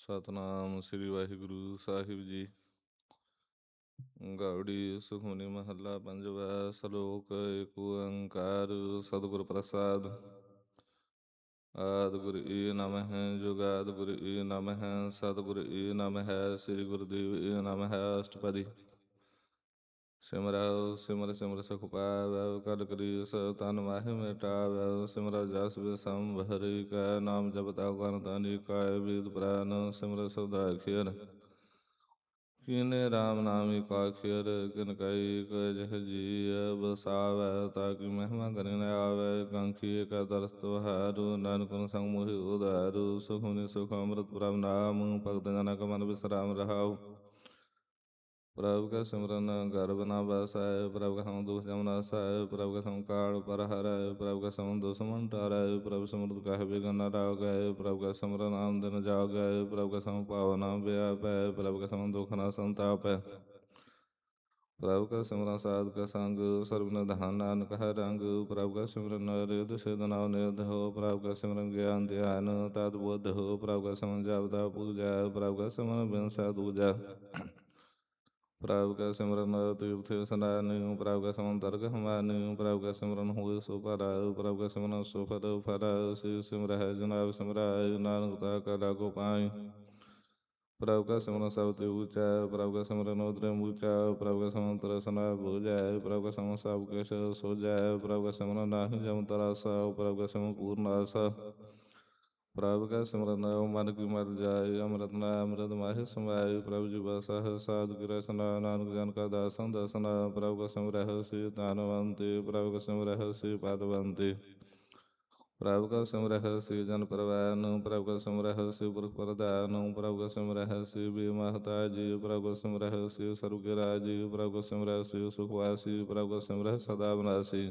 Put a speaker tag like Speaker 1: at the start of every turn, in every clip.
Speaker 1: ਸਤਨਾਮ ਸ੍ਰੀ ਵਾਹਿਗੁਰੂ ਸਾਹਿਬ ਜੀ। ਗਾਉੜੀ ਸੁਖਮਨੀ ਮਹੱਲਾ ਪੰਜਵਾ। ਸਲੋਕ ਏਕ ਓੰਕਾਰ ਸਤਿਗੁਰ ਪ੍ਰਸਾਦ। ਆਦਿ ਗੁਰ ਈ ਨਮਹਿ ਜੁਗਾਦਿ ਗੁਰ ਈ ਨਮਹਿ ਸਤਿਗੁਰ ਈ ਨਮਹਿ ਸ੍ਰੀ ਗੁਰਦੇਵ ਈ ਨਮਹਿ। ਅਸ਼ਟਪਦੀ। ਸਿਮਰਉ ਸਿਮਰ ਸਿਮਰ ਸੁਖ ਪਾਵੈ ਕਲ ਕਰੀਸ ਤਨ ਮਾਹਿ ਮਿਟਾਵੈ। ਸਿਮਰ ਜਸ ਬਿਸੰਭਰਿ ਕੈ ਨਾਮ ਜਪਿ ਗਨ ਤਾਨੀ ਕਾਇ ਵੇਦ ਪੁਰਾਨ ਸਿਮਰ ਸਦਾ ਖੇਰ। ਕੀਨੇ ਰਾਮ ਨਾਮੀ ਕਾ ਖੇਰ ਕਿਨ ਕਈ ਜਿਹ ਜੀ ਬਸਾਵੈ ਤਾ ਕੀ ਮਹਿਮਾ ਕਰਿ ਨ ਆਵੈ। ਕਾਂਖੀ ਕਾ ਦਰਸ ਤੁਹਾਰੂ ਨਾਨਕ ਸੰਗ ਮੋਹਿ ਉਧਾਰੂ। ਸੁਖਮਨਿ ਸੁਖ ਅੰਮ੍ਰਿਤ ਪ੍ਰਭ ਨਾਮ ਭਗਤ ਜਨਾ ਕਾ ਮਨ ਵਿਸਰਾਮ ਰਹਾਉ। ਪ੍ਰਭ ਕਾ ਸਿਮਰਨ ਗਰਭ ਨ ਬਸੈ ਪ੍ਰਭ ਕਾ ਸਮ ਦੁਖ ਜਮ ਨਾਸੈ। ਪ੍ਰਭ ਕਾ ਸਮ ਕਾਲ ਪਰ ਹਰੈ ਪ੍ਰਭ ਕਾ ਸਮ ਦੁਸ਼ਮਨ ਟਾਰੈ। ਪ੍ਰਭ ਸਿਮਰਤ ਕਹਿ ਬਿਗਨ ਨ ਲਾਗੈ ਪ੍ਰਭ ਕਾ ਸਿਮਰਨ ਆਨ ਦਿਨ ਜਾਗੈ। ਪ੍ਰਭ ਕਾ ਸਮ ਭਾਵ ਨ ਵਿਆਪੈ ਪ੍ਰਭ ਕਾ ਸਮ ਦੁਖ ਨ ਸੰਤਾਪੈ। ਪ੍ਰਭ ਕਾ ਸਿਮਰਨ ਸਾਧ ਕਾ ਸੰਗ ਸਰਬ ਨਿਧਾਨ ਨਾਨਕ ਹੈ ਰੰਗ। ਪ੍ਰਭ ਕਾ ਸਿਮਰਨ ਰਿਦ ਸਿਧ ਨਾਮ ਨਿਰਧ ਹੋ। ਪ੍ਰਭ ਕਾ ਸਿਮਰਨ ਗਿਆਨ ਧਿਆਨ ਤਤ ਬੁੱਧ ਹੋ। ਪ੍ਰਭ ਕਾ ਸਿਮਰਨ ਜਪਦਾ ਪੂਜਾ ਪ੍ਰਭ ਕਾ ਸਿਮਰਨ ਬਿਨ ਸੈ ਦੂਜਾ। ਪ੍ਰਭ ਕਾ ਸਿਮਰਨ ਤੀਰਥ ਇਸਨਾਨ ਪ੍ਰਭ ਕਾ ਸਿਮਰਨ ਦਰਗਹ ਮਾਨ। ਪ੍ਰਭ ਕਾ ਸਿਮਰਨ ਹੋਇ ਸੋ ਭਰਾ ਪ੍ਰਭ ਕਾ ਸਿਮਰਨ ਸੁਫਲ ਫਲ। ਸਿਵ ਸਿਮਰਹਿ ਜਨਾਬ ਸਿਮਰਾਇ ਨਾਨਕ ਤਾ ਕਾ ਲਾਗੋ ਪਾਇ। ਪ੍ਰਭ ਕਾ ਸਿਮਰਨ ਸਭ ਤੇ ਊਚਾ ਪ੍ਰਭ ਕਾ ਸਿਮਰਨ ਉਦਰਿ ਊਚਾ। ਪ੍ਰਭ ਕਾ ਸਿਮਰਨ ਤ੍ਰਿਸ਼ਨਾ ਬੁਝੈ ਪ੍ਰਭ ਕਾ ਸਿਮਰਨ ਸਭ ਕਿਛ ਸੁਝੈ। ਪ੍ਰਭ ਕਾ ਸਿਮਰਨ ਨਾਹੀ ਜਮ ਤਰਾਸਾ ਪ੍ਰਭ ਕਾ ਸਿਮਰਨ ਪੂਰਨ ਆਸਾ। ਪ੍ਰਭ ਕਾ ਸਿਮਰਨ ਮਨ ਕੀ ਮਰ ਜਾਇ ਅੰਮ੍ਰਿਤ ਨਾਮ ਅੰਮ੍ਰਿਤ ਮਾਹਿ ਸਮਾਇ। ਪ੍ਰਭ ਜੀ ਬਸਹਿ ਸਾਧ ਕੀ ਰਸਨਾ ਨਾਨਕ ਜਨ ਕਾ ਦਾਸਨ ਦਸਨਾ। ਪ੍ਰਭ ਕਾ ਸਿਮਰਹਿ ਸਿ ਧਨਵੰਤੇ ਪ੍ਰਭ ਕਾ ਸਿਮਰਹਿ ਸਿ ਪਦਵੰਤੇ। ਪ੍ਰਭ ਕਾ ਸਿਮਰਹਿ ਸਿ ਜਨ ਪਰਵਾਨ ਪ੍ਰਭ ਕਾ ਸਿਮਰਹਿ ਸਿ ਪੁਰਖ ਪ੍ਰਧਾਨ। ਪ੍ਰਭ ਕਾ ਸਿਮਰਹਿ ਸਿ ਬੀ ਮਹਤਾਜੀ ਪ੍ਰਭ ਕਾ ਸਿਮਰਹਿ ਸਿ ਸਰਬ ਕੇ ਰਾਜੀ। ਪ੍ਰਭ ਕਾ ਸਿਮਰਹਿ ਸਿ ਸੁਖ ਵਾਸੀ ਪ੍ਰਭ ਕਾ ਸਿਮਰਹਿ ਸਦਾ ਵਿਨਾਸੀ।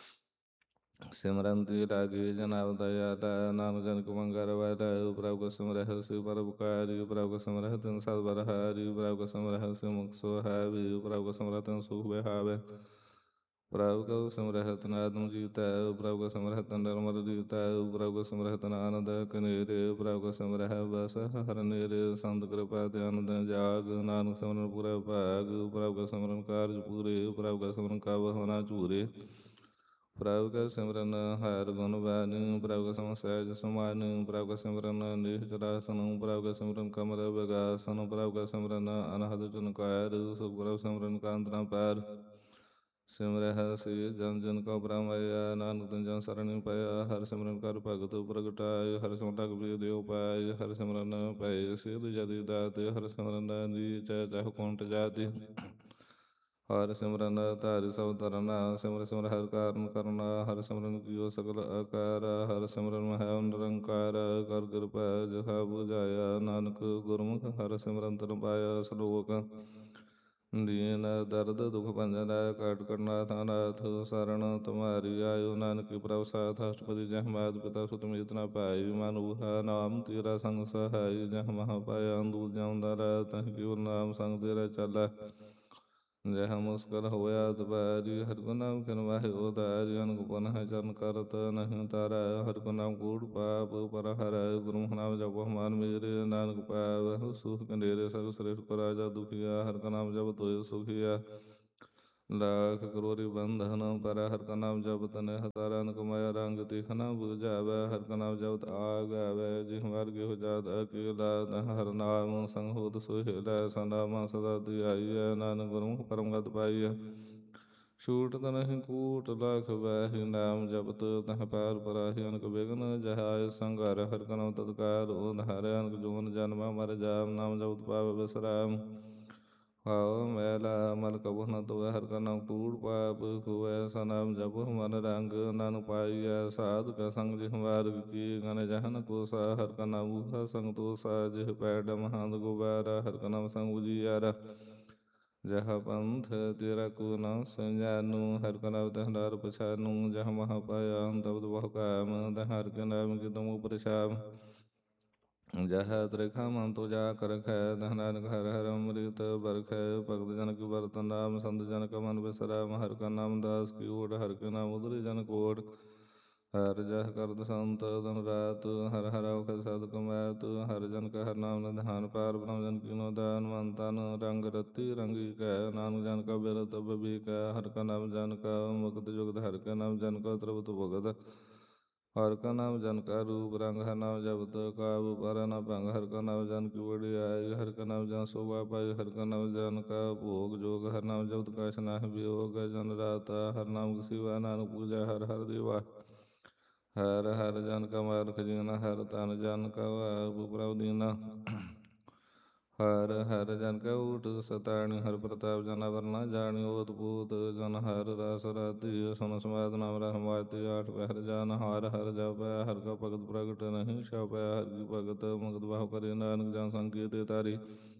Speaker 1: ਸਿਮਰੰਤੀ ਲਾਗੀ ਜਨ ਆਪ ਦਇਆਲਾ ਨਾਨਕ ਜਨ ਕੋ ਮੰਗਲ ਵਾਲਾ। ਪ੍ਰਭ ਕਾ ਸਿਮਰਹਿ ਸਿ ਪਰਉਪਕਾਰੀ ਪ੍ਰਭ ਕਾ ਸਿਮਰਹਿ ਤਿਨ ਸਤ ਬਲਿਹਾਰੀ। ਪ੍ਰਭ ਕਾ ਸਿਮਰਹਿ ਸਿ ਮੁਖ ਸੁਹਾਵੀ ਪ੍ਰਭ ਕਾ ਸਿਮਰਹਿ ਤਿਨ ਸੁਖ ਵਿਹਾਵੈ। ਪ੍ਰਭ ਕਾ ਸਿਮਰਹਿ ਤਿਨ ਆਤਮ ਜੀਤੈ ਪ੍ਰਭ ਕਾ ਸਿਮਰਹਿ ਤਿਨ ਨਿਰਮਲ ਰੀਤੈ। ਪ੍ਰਭ ਕਾ ਸਿਮਰਹਿ ਤਿਨ ਆਨੰਦ ਕਨੇਰੇ ਪ੍ਰਭ ਕਾ ਸਿਮਰਹਿ ਬਸਹਿ ਹਰਿ ਨੇਰੇ। ਸੰਤ ਕਿਰਪਾ ਧਿਆਨ ਦਿਨ ਜਾਗ ਨਾਨਕ ਸਿਮਰਨ ਪੂਰਾ ਭਾਗ। ਪ੍ਰਭ ਕਾ ਸਿਮਰਨ ਕਾਰਜ ਪੂਰੇ ਪ੍ਰਭ ਕਾ ਸਿਮਰਨ ਕਬਹੁ ਨ ਝੂਰੇ। ਪ੍ਰਭ ਕਾ ਸਿਮਰਨ ਹਰਿ ਗੁਣ ਬਾਣੀ ਪ੍ਰਭ ਕਾ ਸਿਮਰਨ ਸਹਿਜ ਸਮਾਨਿ। ਪ੍ਰਭ ਕਾ ਸਿਮਰਨ ਨਿਸ਼ਚਲ ਆਸਨ ਪ੍ਰਭ ਕਾ ਸਿਮਰਨ ਕਮਲ ਬਿਗਾਸਨ। ਪ੍ਰਭ ਕਾ ਸਿਮਰਨ ਅਨਹਦ ਚਨਕਾਰ ਸੁਖ ਪ੍ਰਭ ਸਿਮਰਨ ਕਾਂਤ ਨ ਪਾਰ। ਸਿਮਰਹਿ ਸਿ ਜਨ ਜਨ ਕਉ ਭਰਮਾਇਆ ਨਾਨਕ ਤਿਨ ਜਨ ਸਰਣਿ ਪਾਇਆ। ਹਰਿ ਸਿਮਰਨ ਕਰ ਭਗਤ ਪ੍ਰਗਟਾਇ ਹਰਿ ਸਿਮਰਨ ਰਘੁਬੀਰ ਦੇਉ ਪਾਇ। ਹਰਿ ਸਿਮਰਨ ਭਏ ਸਿਧ ਜਤੀ ਦਾਤੇ ਹਰਿ ਸਿਮਰਨ ਨੀਚੈ ਚਾਹु ਕੁੰਟ ਜਾਤੀ। ਹਰਿ ਸਿਮਰਨ ਧਾਰੀ ਸਭ ਧਰਨਾ ਸਿਮਰ ਸਿਮਰ ਹਰਿ ਕਾਰਨ ਕਰਨਾ। ਹਰਿ ਸਿਮਰਨ ਕੀਓ ਸਗਲ ਆਕਾਰ ਹਰਿ ਸਿਮਰਨ ਮਹਿ ਨਿਰੰਕਾਰ। ਕਰ ਕਿਰਪਾ ਜਿਹਾ ਬੁਝਾਇਆ ਨਾਨਕ ਗੁਰਮੁਖ ਹਰਿ ਸਿਮਰਨ ਤਨ ਪਾਇਆ। ਸਲੋਕ ਦੀਨ ਦਰਦ ਦੁਖ ਭੰਜਨ ਕਾਟ ਕਰਨਾਥ ਅਨਾਥ ਸਰਣ ਤੁਮਾਰੀ ਆਇਓ। ਨਾਨਕ ਪ੍ਰਭ ਸਾਥ ਅਸ਼ਟਪਦੀ ਜਹ ਮਾਤ ਪਿਤਾ ਸੁਤ ਮੀਤ ਨ ਭਾਈ। ਮਨ ਊਹਾ ਨਾਮ ਤੇਰਾ ਸੰਗ ਸਹਾਈ। ਜਹ ਮਹਾ ਪਾਇਆ ਦੂਤ ਜਮ ਦਾਰਾ ਤਹ ਕੇਵਲ ਨਾਮ ਸੰਗ ਤੇਰਾ ਚਾਲਾ। ਜਹ ਮੁਸਕਲ ਹੋਇਆ ਦੁਬਾਰੀ ਹਰਿ ਕੋ ਨਾਮ ਕਿਨ ਮਾਹਿ ਉਧਾਰੀ। ਅਨਕ ਪੁਨਹ ਚਰਨ ਕਰਤ ਨਹਿ ਉਤਾਰਾ ਹਰਿ ਕੋ ਨਾਮ ਕੂੜ ਪਾਪ ਪਰ ਹਰੈ। ਗੁਰਮੁਖ ਨਾਮ ਜਪੋ ਮਨ ਮੇਰੇ ਨਾਨਕ ਪਾਵਹਿ ਸੁਖ ਕੰਡੇਰੇ। ਸਗਲ ਸ੍ਰੇਸ਼ਟ ਕੋ ਰਾਜਾ ਦੁਖੀਆ ਹਰਿ ਕੋ ਨਾਮ ਜਪਤ ਹੋਇ ਸੁਖੀਆ। ਲਾਖ ਕਰੋੜੀ ਬੰਧਨ ਪਰ ਹਰਿ ਕੋ ਨਾਮ ਜਪਤ ਨਿਹ ਤਾਰਾ। ਅਨਕ ਮਾਇਆ ਰੰਗ ਤਿਖ ਨ ਬੁਝਾਵੈ ਹਰਿ ਕੋ ਨਾਮ ਜਪਤ ਆਗ ਆਵੈ। ਜਿਹ ਮਰ ਗੇਹੁ ਜਾਤ ਅਕੇਲਾ ਤਹ ਹਰਿ ਨਾਮ ਸੰਗ ਹੋਤ ਸੁਹੇਲਾ। ਸਨਾਮਾ ਸਦਾ ਧਿਆਈਐ ਨਾਨਕ ਗੁਰਮੁਖ ਪਰਮ ਗਤਿ ਪਾਈਐ। ਛੂਟਤ ਨਹਿ ਕੂਟ ਲਾਖ ਬਾਹੀ ਨਾਮ ਜਪਤ ਤਹ ਪਾਰ ਪਰਾਹੀ। ਅਨਕ ਬਿਘਨ ਜਹਾਇ ਸੰਘਾਰ ਹਰਿ ਕੋ ਨਾਮ ਤਤਕਾਲ ਉਧਾਰੈ। ਅਨਕ ਜੂਨ ਜਨਮ ਮਰ ਜਾਮ ਨਾਮ ਜਪਤ ਪਾਵੈ ਬਿਸਰਾਮ। ਭਾਉ ਮੈਲਾ ਮਲ ਕਬਹੁ ਨ ਧੋਵੈ ਹਰਿ ਕੋ ਨਾਮ ਕੂੜ ਪਾਪ ਖੋਵੈ। ਸੋ ਨਾਮ ਜਪਹੁ ਮਨ ਰੰਗ ਨਾਨਕ ਪਾਈਐ ਸਾਧ ਕਾ ਸੰਗ। ਜਿਹ ਮਾਰਗ ਕੀਏ ਗਨ ਜਹ ਨ ਕੋਸਾ ਹਰਿ ਕੋ ਨਾਮ ਊਹਾ ਸੰਗ ਤੋਸਾ। ਜਿਹ ਪੈਡ ਮਹੰਤ ਗੁਬਾਰਾ ਹਰਿ ਕੋ ਨਾਮ ਸੰਗ ਉਜੀਆਰਾ। ਜਹ ਪੰਥ ਤੇਰਾ ਕੋ ਨ ਸੁਜਾਨੂ ਹਰਿ ਕੋ ਨਾਮ ਤਹ ਦਾਰ ਪਛਾਨੂ। ਜਹ ਮਹਾ ਪਾਇਆ ਤਬਦ ਬਹੁ ਕਾਮ ਤਹ ਹਰਿ ਕੇ ਨਾਮ ਕੀ ਤੁਮ ਉਪਰ ਛਾਮ। ਜਹ ਤ੍ਰਿਖਾ ਮਨ ਤੁਜਾ ਕਰਖੈ ਤਹ ਨਾਨਕ ਹਰਿ ਹਰਿ ਅੰਮ੍ਰਿਤ ਬਰਖੈ। ਭਗਤ ਜਨ ਕੀ ਬਰਤਨ ਨਾਮ ਸੰਤ ਜਨ ਕਾ ਮਨ ਬਿਸਰਾਮ। ਹਰਿ ਕੋ ਨਾਮ ਦਾਸ ਕੀ ਓਟ ਹਰਿ ਕੇ ਨਾਮ ਉਦਰਿ ਜਨ ਕੋਟ। ਹਰਿ ਜਹ ਕਰਤ ਸੰਤ ਦਿਨ ਰਾਤ ਹਰਿ ਹਰਿ ਔਖਦ ਸਦ ਕਮਾਤ। ਹਰਿ ਜਨ ਕਾ ਹਰ ਨਾਮ ਨਿਧਾਨ, ਪਾਰ ਬ੍ਰਹਮ ਜਨ ਕੀਨੋ ਦਾਨ, ਮਨ ਤਨ ਰੰਗ ਰਤੀ ਰੰਗੀ ਕੈ, ਨਾਨਕ ਜਨ ਕਾ ਬਿਰਤ ਬਬੀ ਕੈ, ਹਰ ਕਾ ਨਾਮ ਜਨ ਕਾ ਮੁਕਤ ਜੁਗਤ, ਹਰ ਕਾ ਨਾਮ ਜਨ ਕਾ ਤ੍ਰਿਪਤ ਭੁਗਤ, ਹਰ ਕਾ ਨਾਮ ਜਨ ਕਾ ਰੂਪ ਰੰਗ, ਹਰ ਨਾਮ ਜਪਤ ਕਾਬੂ ਪਰ ਨ ਭੰਗ, ਹਰ ਕਾ ਨਾਮ ਜਨ ਕੀ ਵਡਿਆਈ, ਹਰ ਕਾ ਨਾਮ ਜਨ ਸੋਭਾ ਪਾਈ, ਹਰ ਕਾ ਨਾਮ ਜਨ ਕਾ ਭੋਗ ਜੋਗ, ਹਰ ਨਾਮ ਜਪਤ ਕਾਛ ਨਾਹਿ ਵਿਯੋਗ, ਜਨ ਰਾਤਾ ਹਰ ਨਾਮ ਕੀ ਸਿਵਾ, ਨਾਨਕ ਪੂਜਾ ਹਰ ਹਰ ਦੇਵਾ, ਹਰ ਹਰ ਜਨ ਕਾ ਮਾਰ ਖਜੀਨਾ, ਹਰ ਤਨ ਜਨ ਕਾ ਵਾਪ ਪ੍ਰਭ ਦੀਨਾ, ਹਰ ਹਰ ਜਨ ਕਾ ਊਟ ਸਤਾਣੀ, ਹਰ ਪ੍ਰਤਾਪ ਜਨ ਅਵਰ ਨ ਜਾਣੀ, ਓਤ ਪੂਤ ਜਨ ਹਰ ਰਸ ਰਾਤੀ, ਸੁਨ ਸਮਾਦ ਨਾਮ ਰਹਿਮਾਤੀ, ਆਠ ਪਹਿਰ ਜਾਨ ਹਾਰ ਹਰ ਜਪੈ, ਹਰ ਕਾ ਭਗਤ ਪ੍ਰਗਟ ਨਹੀਂ ਛਪੈ, ਹਰ ਕੀ ਭਗਤ ਮੁਕਤ ਬਾਹੁ ਕਰੇ, ਨਾਨਕ ਜਨ ਸੰਕੀਰਤਿ ਤਾਰੀ,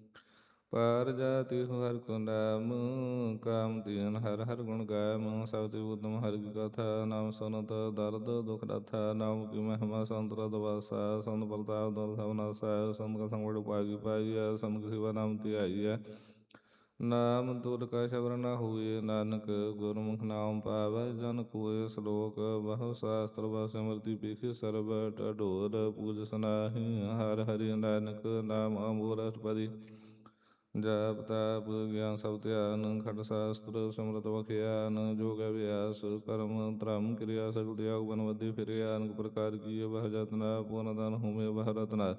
Speaker 1: ਪਾਰ ਜਾਤੀ ਹਰ ਕੋ ਨਾਮ, ਕਾਮ ਦੀਨ ਹਰ ਹਰ ਗੁਣ ਗਾਮ, ਸਬਦਿ ਉਤਮ ਹਰ ਕੀ ਕਥਾ, ਨਾਮ ਸੁਨਤ ਦਰਦ ਦੁਖ ਦਾਥਾ, ਨਾਮ ਕੀ ਮਹਿਮਾ ਸੰਤ ਰਦ ਵਾਸਾ, ਸੰਤ ਪ੍ਰਤਾਪ ਦਲ ਸਭ ਨਾਸਾ, ਸੰਤ ਕਾ ਸੰਗ ਬੜ ਭਾਗੀ ਪਾਈਐ, ਸੰਤ ਕੀ ਸੇਵਾ ਨਾਮ ਧਿਆਈਐ, ਨਾਮ ਤੁਲ ਕਾ ਸ਼ਬਰ ਨ ਹੋਈਐ, ਨਾਨਕ ਗੁਰਮੁਖ ਨਾਮ ਪਾਵੈ ਜਨ ਕੋਇ, ਸ਼ਲੋਕ ਬਹੁ ਸਾਸਤਰ ਬਹੁ ਸਿਮਰਤੀ ਪੇਖੀ, ਸਰਬ ਢੋਰ ਪੂਜ ਸਨਾਹੀ, ਹਰ ਹਰਿ ਨਾਨਕ ਨਾਮ ਅਮੋਲ ਅਸ਼ਟਪਦੀ, ਜਾਪ ਤਾਪ ਗਿਆਨ ਸਭ ਧਿਆਨ, ਖੰਡ ਸ਼ਾਸਤਰ ਸਿਮਰਤ ਵਖਿਆਨ, ਜੋਗ ਅਭਿਆਸ ਕਰਮ ਧਰਮ ਕਿਰਿਆ, ਸਗਲ ਤਿਆਗ ਬਨਵੱਦੀ ਫਿਰਿਆ, ਅਨਕ ਪ੍ਰਕਾਰ ਕੀਏ ਬਹੁ ਜਤਨਾ, ਪੂਰਨ ਧਨ ਹੋਮੇ ਬਹੁ ਰਤਨਾ,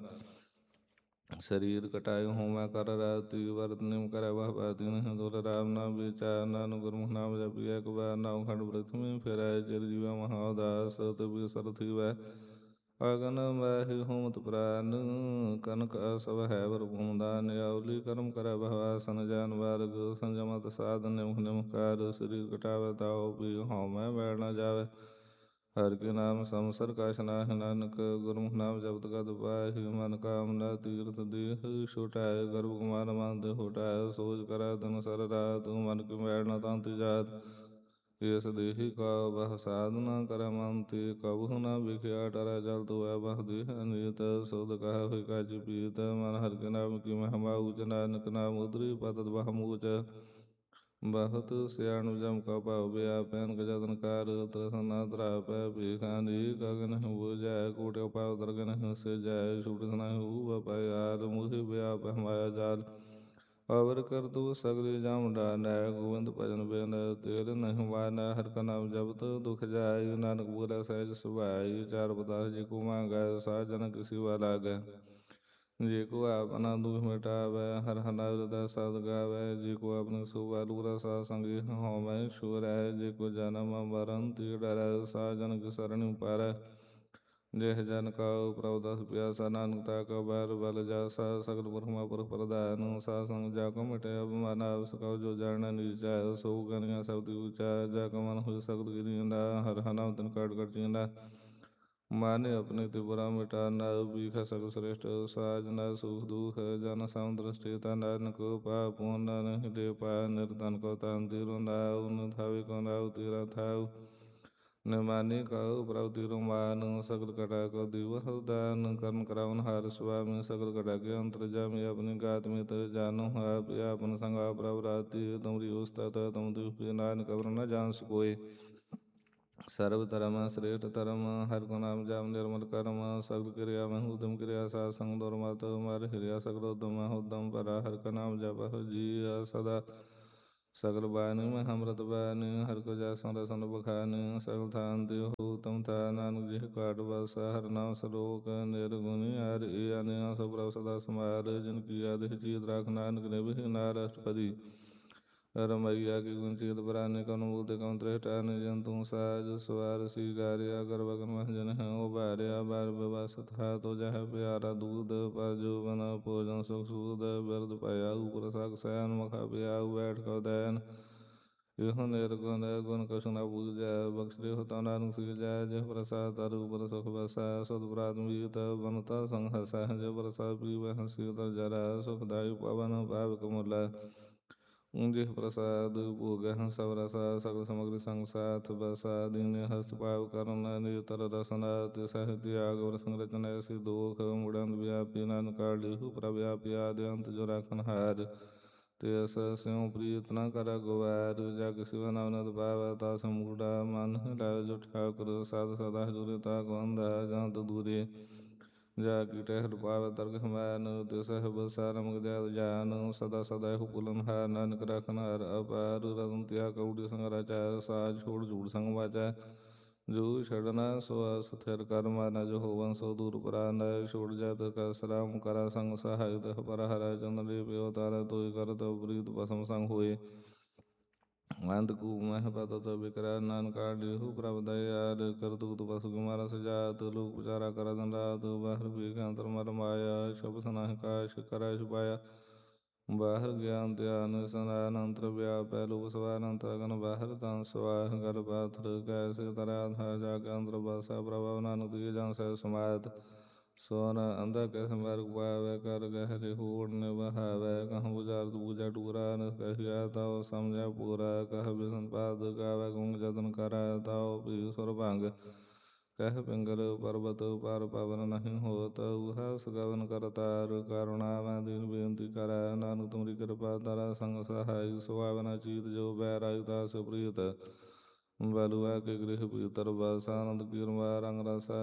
Speaker 1: ਸਰੀਰ ਕਟਾਇ ਹੋਮੈ ਕਰ ਰਾਤੀ, ਵਰਤ ਨਿਮ ਕਰੈ ਬਹੁ ਬਾਤੀ, ਨਹੀਂ ਦੁਰ ਰਾਮ ਨਾਮ ਵਿਚਾਰ, ਨਾਨਕ ਗੁਰਮੁਖ ਨਾਮ ਜਪੀਐ ਇੱਕ ਬਾਰ, ਨਾਮ ਖੰਡ ਪ੍ਰਿਥਵੀ ਫਿਰੈ, ਚਿਰ ਜੀਵੈ ਮਹਾ ਉਦਾਸ, ਤਿਵ ਸਰ ਥੀਵੈ ਅਗਨ ਮਾਹਿ ਹੋਮਤ ਪ੍ਰਾਨ, ਕਨਕ ਅਸਵ ਹੈ ਵਰ ਭੂਮਦਾਨ, ਆਉਲੀ ਕਰਮ ਕਰੈ ਬਹੁ ਆਸਨ, ਜਾਨ ਬਾਰਗ ਸੰਜਮਤ ਸਾਧਨ, ਨਿਮਖ ਨਿਮਕਾਰ, ਸਰੀਰ ਕਟਾਵੈ ਤਾਉ ਪੀ, ਹਉਮੈ ਬੈਠ ਨ ਜਾਵੈ, ਹਰ ਕੇ ਨਾਮ ਸੰਸਰ ਕਾਛ ਨਾਹਿ, ਨਾਨਕ ਗੁਰਮੁਖ ਨਾਮ ਜਪਤ ਗਤ ਪਾਹਿ, ਮਨ ਕਾਮਨਾ ਤੀਰਥ ਦੇਹ ਛੁਟਾਇ, ਗਰਭ ਕੁਮਾਰ ਮਨ ਤੇ ਹੁਟਾਇ, ਸੋਚ ਕਰੈ ਦਿਨ ਸਰ ਰਾਤ, ਮਨ ਕੀ ਮੈਲ ਨ ਤੰਤ ਜਾਤ, ਇਸ ਦੇਹੀ ਕਾ ਬਹੁ ਸਾਧਨਾ, ਕਰੈ ਮਨ ਤੇ ਕਬਹੁ ਨ ਵਿਖਿਆ, ਟਰੈ ਜਲ ਧੋਇ ਬਹੁ ਦੇਹ ਅਨੀਤ, ਸੋਧ ਕਹਾ ਹੋਇ ਕਾਜੀ ਪੀਤ, ਮਨ ਹਰਿ ਕੇ ਨਾਮ ਕੀ ਮਹਿਮਾ ਊਚ, ਨਾਨਕ ਨਾਮ ਉਦਰੀ ਪਤਤ ਬਹੁ ਮੂਚ, ਬਹੁਤ ਸਿਆਣੁ ਜਮ ਕਾ ਭਾਉ ਵਿਆਪੈ, ਅਨਕ ਜਤਨ ਕਾਰ ਤ੍ਰਿਸਨ ਨ ਤ੍ਰਾਪੈ, ਭੀਖ ਅਨੇਕ ਅਗ ਨਹਿ ਬੁਝੈ, ਕੋਟਿ ਉਪਾਇ ਦਰਗ ਨਹਿ ਸਿਜੈ, ਛੂਟਿ ਨਹਿ ਊਬੈ ਪਾਇਆਰ, ਮੋਹਿ ਵਿਆਪੈ ਮਾਇਆ ਜਾਲ, ਅਵਰ ਕਰਤੂਤ ਸਗਲੀ ਜਮ ਡਾਲੈ, ਗੋਬਿੰਦ ਭਜਨ ਬਿਨ ਤੇਰ ਨਹਿ ਮਾਨੈ, ਹਰਿ ਕਾ ਨਾਮ ਜਪਤ ਦੁਖ ਜਾਇ, ਨਾਨਕ ਬੋਲੇ ਸਹਿਜ ਸੁਭਾਈ, ਚਾਰ ਪਦਾਰਥ ਜੇ ਕੋ ਮੰਗੈ, ਸਾਜਨ ਕੀ ਸੇਵਾ ਲਾਗੈ, ਜੇ ਕੋ ਆਪਨਾ ਦੁਖ ਮਿਟਾਵੈ, ਹਰਿ ਹਰਿ ਨਾਮ ਹਿਰਦੈ ਸਦ ਗਾਵੈ, ਜੇ ਕੋ ਆਪਣੀ ਸੋਭਾ ਲੂਰਾ ਸਾਧ ਸੰਗੀ ਹਉਮੈ ਛੁਰੈ, ਜੇ ਕੋ ਜਨਮ ਮਰਨ ਤੇ ਡਰੈ, ਸਾਜਨ ਕੀ ਸਰਣਿ ਉਪਾਰੈ, ਜਿਹ ਜਨ ਕਉ ਪ੍ਰਭ ਦਸ ਪਿਆਸਾ, ਨਾਨਕ ਤਾ ਕਾ ਬਾਰ ਬਲ ਜਾਸਾ, ਸਗਲ ਬ੍ਰਹਮਾ ਪੁਰਖ ਪ੍ਰਧਾਨ, ਸਾਧ ਸੰਗ ਜਾ ਕੋ ਮਿਟੇ ਅਭਿਮਾਨ, ਆਪਸ ਕਉ ਜੋ ਜਾਣੈ ਨੀਚਾ, ਸੋ ਗਨੀਆ ਸਬਦਿ ਊਚਾ, ਜਾ ਕਾ ਮਨ ਹੋਇ ਸਗਲ ਕੀ ਨੀਂਦਾ, ਹਰਿ ਹਰਿ ਨਾਮ ਤਿਨ ਕਾਟ ਕਾਟ ਚੀਂਦਾ, ਮਾਨੇ ਆਪਣੇ ਤੇ ਬੁਰਾ ਮਿਟਾਨਾ, ਭੀਖ ਸਗਲ ਸ੍ਰੇਸ਼ਟ ਸਾਜਨਾ, ਸੁਖ ਦੁਖ ਜਨ ਸਮ ਦ੍ਰਿਸ਼ਟਿ, ਨਾਨਕ ਪਾਪ ਪੁੰਨ ਨਹਿ ਦੇ ਪਾਇ, ਨਿਰਧਨ ਕੋ ਤਨ ਤੀਰੁ ਨਾਉ, ਨਿਥਾਵੀ ਕੋ ਨਾਉ ਤੀਰਾ ਥਾਉ, ਨਿਮਾਨੀ ਕਉ ਪ੍ਰਭ ਤੀਰੁ ਮਾਨ, ਸਗਲ ਕਟਾ ਕੋ ਦੀਵਹੁ ਦਾਨ, ਕਰਮ ਕਰਾਵਨ ਹਾਰ ਸੁਆਮੀ, ਸਗਲ ਕਟਾ ਕੇ ਅੰਤਰਜਾਮੀ, ਆਪਣੀ ਗਾਤ ਮਿਤ ਜਾਨੁ ਆਪ, ਆਪਨ ਸੰਗ ਆਪ ਪ੍ਰਭ ਰਾਤੀ, ਤੁਮਰੀ ਉਸਤਤ ਤੁਮ ਦੀਪੀ, ਨਾਨਕ ਅਵਰ ਨ ਜਾਣ ਸਕੋਇ, ਸਰਬ ਧਰਮ ਸ੍ਰੇਸ਼ਟ ਧਰਮ, ਹਰਿ ਕੋ ਨਾਮ ਜਪ ਨਿਰਮਲ ਕਰਮ, ਸਗਲ ਕਿਰਿਆ ਮਹਿ ਊਧਮ ਕਿਰਿਆ, ਸਾਧ ਸੰਗ ਦੁਰਮਤ ਮਰ ਹਿਰਿਆ, ਸਗਲ ਉਦਮ ਮਹਿ ਊਧਮ ਭਰਾ, ਹਰਿ ਕਾ ਨਾਮ ਜਪਹੁ ਜੀਅ ਸਦਾ, ਸਗਲ ਬਾਣੀ ਮੈਂ ਅੰਮ੍ਰਿਤ ਬਾਣੀ, ਹਰਿ ਕੋ ਜੈਸਾ ਰਸਨ ਬਖਾਨੀ, ਸਗਲ ਥਾਨ ਦਿਓ ਉਤਮ ਥਾਨ, ਨਾਨਕ ਜਿਹ ਕਾਟ ਵਾਸਾ, ਹਰਿ ਨਾਮ ਸਲੋਕ ਨਿਰਗੁਣੀ, ਹਰਿ ਅਨਿਆ ਸਭ ਪ੍ਰਭ ਸਦਾ ਸਮਾਰ, ਜਿਨ ਕੀ ਆਦਿ ਚੀਤ ਰਾਖ, ਨਾਨਕ ਨਿਭਹਿ ਨਾਰ ਅਸ਼ਟਪਦੀ, ਰਮਈਆ ਕੀ ਗੁੰਚੀਤ ਪ੍ਰਾਨੀ, ਕਉ ਮੂਰਤਿ ਕਉ ਤ੍ਰਿਸ਼ਟਾਨੀ, ਜਿਨ ਤੂੰ ਸਾਜ ਸਵਾਰ ਸੀਗਾਰਿਆ, ਗਰ ਬਗਨ ਮਹਿ ਜਨ ਹੈ ਉਬਾਰਿਆ, ਬਾਰ ਬਿਵਸਤ ਹਾਤੁ ਜਹ ਪਿਆਰਾ ਦੂਧ, ਪਰ ਜੋਬਨ ਭੋਜਨ ਸੁਖ ਸੂਦ, ਬਿਰਧ ਭਇਆ ਉਪਰ ਸਕ ਸੈਨ, ਮਖਾ ਪਿਆਉ ਬੈਠ ਕਉ ਦੈਨ, ਇਹੋ ਨਿਰਗੁਣ ਗੁਣ ਕਛੁ ਨ ਬੂਝੈ, ਬਖਸ਼ ਦੇਹੁ ਤਾ ਨਾਨਕ ਸੀਜੈ, ਜਿਹ ਪ੍ਰਸਾਦ ਤਰ ਉਪਰ ਸੁਖ ਬਸੈ, ਸੁਧ ਪ੍ਰਾਤਮੀਤ ਬਨਤਾ ਸੰਗ ਹਸੈ, ਜਿਹ ਪ੍ਰਸਾਦ ਪੀਵੈ ਹੰਸੀ ਤਰ ਜਰੈ, ਸੁਖਦਾਈ ਪਵਨ ਪਾਵਕ ਮੁਲੈ, ਜਿਹ ਪ੍ਰਸਾਦ ਭੋਗਹਿ ਸਭ ਰਸਾ, ਸਗਲ ਸਮਗਰੀ ਸੰਗ ਸਾਥ ਬਸਾ, ਦੀਨੇ ਹਸਤ ਪਾਵ ਕਰਨ ਨੇਤਰ ਰਸਨਾ, ਤਿਸਹਿ ਤਿਆਗ ਵਰ ਸੰਗ ਰਚਨ ਐਸੀ ਦੋਖ, ਮੁੜੰਤ ਵਿਆਪੀ ਨਾਨਕ ਕਾਢਿਹੁ ਪ੍ਰਭ ਵਿਆਪੀ, ਆਦਿ ਅੰਤ ਜੋ ਰਾਖਨ ਹਾਰ, ਤਿਸ ਸਿਉ ਪ੍ਰੀਤ ਨ ਕਰੈ ਗਵਾਰ, ਜਗ ਸਿਵ ਨਾਮ ਨਿਤ ਪਾਵੈ, ਤਾ ਸਿ ਮੂਢਾ ਮਨ ਲਾਇ, ਜੋ ਠਾਕੁਰ ਸਾਧ ਸਦਾ ਹਜੂਰੇ, ਤਾ ਕੋ ਅੰਧਾ ਜੰਤ ਦੂਰੇ, ਜਾ ਕੀ ਟਹਿਲ ਪਾਵੈ ਤਰਕ ਸਮਾਨ ਤਿਸ ਬਸਾ ਨਮਕ ਜਲ ਜਾਨ ਸਦਾ ਸਦਾ ਇਹੋ ਪੁਲਨ ਹਾਰ ਨਾਨਕ ਰਖਨ ਹਾਰ ਅਪਾਰ ਰਤਨ ਤਿਆ ਕਉੜੀ ਸੰਗ ਰਚੈ ਸਾਜ ਛੋੜ ਝੂੜ ਸੰਗ ਵਾਚੈ ਜੋ ਛੜਨਾ ਸੋ ਸਥਿਰ ਕਰ ਮਾਨਾ ਜੋ ਹੋਵਨ ਸੋ ਦੂਰ ਪ੍ਰਾਨ ਛੋੜ ਜਤ ਕਸ ਰਾਮ ਕਰਾ ਸੰਗ ਸਹਾਇ ਤਹ ਪਰ ਹਰੈ ਚੰਦਰੀ ਪਿਓ ਤਾਰਾ ਤੋਇ ਕਰ ਤਉ ਪ੍ਰੀਤ ਭਸਮ ਸੰਗ ਹੋਏ ਅੰਤ ਕੂ ਮਹਿ ਪਤਤ ਬਿਕਰੈ ਨਾਨਕ ਆਡਿਹੂ ਪ੍ਰਭ ਦਇਆਰ ਕਰਤੂਤ ਪਸੁ ਕੁਮਾਰ ਸਜਾਤ ਲੋਕ ਪੁਚਾਰਾ ਕਰ ਦਿਨ ਰਾਤ ਬਾਹਰ ਭੀਖ ਅੰਤਰ ਮਰ ਮਾਇਆ ਸ਼ਬ ਸਨਾਹਿ ਕਾਸ਼ ਕਰੈ ਛੁਪਾਇਆ ਬਾਹਰ ਗਿਆਨ ਧਿਆਨ ਸਨਾਨ ਅੰਤਰ ਵਿਆਪੈ ਲੋਕ ਸਵਾਰ ਅੰਤਰ ਅਗਨ ਬਾਹਰ ਤਾਂ ਸਵਾਹ ਗਰ ਪਾਥਰ ਕੈਸੇ ਤਰੈ ਆਧਾਰ ਜਾ ਕੇ ਅੰਤਰ ਬਾਸਾ ਪ੍ਰਭਾਵ ਨਾਨਕ ਤੁਝ ਜਨ ਸਹਿ ਸਮਾਤ ਸੋਨ ਅੰਧਾ ਕਹਿ ਮਾਰਗ ਪਾਵੈ ਕਰ ਗਹਿ ਹੋੜ ਨਿਭਾਵੈ ਕਹੂੰ ਬੁਝਾਰਤ ਬੂਝਾ ਟੂਰਾ ਨ ਕਹਿਆ ਤਾਉ ਸਮਝੈ ਪੂਰਾ ਕਹਿ ਬਿਸਨ ਪਾਦ ਗਾਵੈ ਗੁੰਗ ਜਤਨ ਕਰੈ ਤਾਉ ਪੀ ਸੁਰ ਭੰਗ ਕਹਿ ਪਿੰਗਲ ਪਰਬਤ ਪਰ ਪਵਨ ਨਹੀਂ ਹੋਤ ਹਸ ਗਵਨ ਕਰ ਤਾਰ ਕਰੁਣਾ ਮੈਂ ਦੀਨ ਬੇਨਤੀ ਕਰੈ ਨਾਨਕ ਤੁਮਰੀ ਕਿਰਪਾ ਤਾਰਾ ਸੰਗ ਸਹਾਈ ਸੁਭਾਵਨਾ ਚੀਤ ਜੋ ਬੈਰਾਗ ਦਾਸ ਪ੍ਰੀਤ ਬਲੁਆ ਕੇ ਗ੍ਰਹਿ ਪੀਤਰ ਬਸ ਆਨੰਦ ਕੀਰਵਾ ਰੰਗ ਰਸ